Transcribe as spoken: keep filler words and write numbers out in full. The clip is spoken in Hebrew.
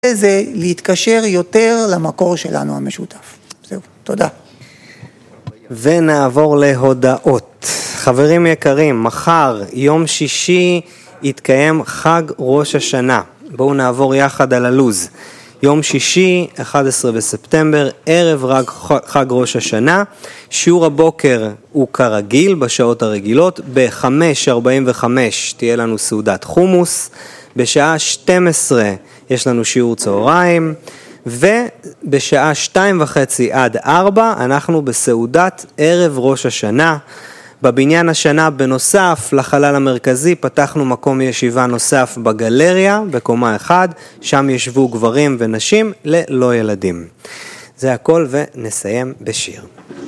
זה להתקשר יותר למקור שלנו המשותף. זהו, תודה. ונעבור להודעות. חברים יקרים, מחר, יום שישי, יתקיים חג ראש השנה. בואו נעבור יחד על הלוז. יום שישי, אחד עשר בספטמבר, ערב רג, חג ראש השנה. שיעור הבוקר הוא כרגיל, בשעות הרגילות. ב-חמש ארבעים וחמש תהיה לנו סעודת חומוס. בשעה שתים עשרה יש לנו שיעור צהריים. ובשעה שתיים וחצי עד ארבע אנחנו בסעודת ערב ראש השנה. בבניין השנה בנוסף לחלל המרכזי פתחנו מקום ישיבה נוסף בגלריה בקומה אחת, שם ישבו גברים ונשים ללא ילדים. זה הכל ונסיים בשיר.